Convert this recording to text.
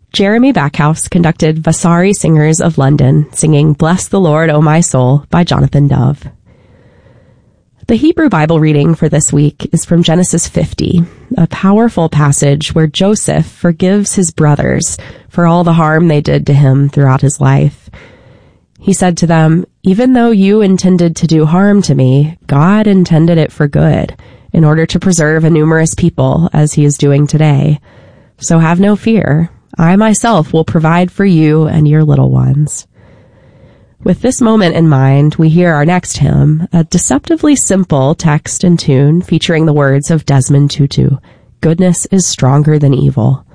Jeremy Backhouse conducted Vasari Singers of London, singing Bless the Lord, O My Soul by Jonathan Dove. The Hebrew Bible reading for this week is from Genesis 50, a powerful passage where Joseph forgives his brothers for all the harm they did to him throughout his life. He said to them, "Even though you intended to do harm to me, God intended it for good, in order to preserve a numerous people, as he is doing today. So have no fear. I myself will provide for you and your little ones." With this moment in mind, we hear our next hymn, a deceptively simple text and tune featuring the words of Desmond Tutu, "Goodness is stronger than evil."